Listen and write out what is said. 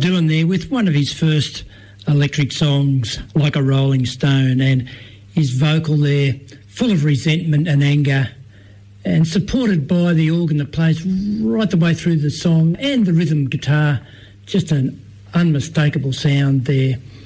Dylan there with one of his first electric songs, Like a Rolling Stone, and his vocal there full of resentment and anger, and supported by the organ that plays right the way through the song and the rhythm guitar. Just an unmistakable sound there.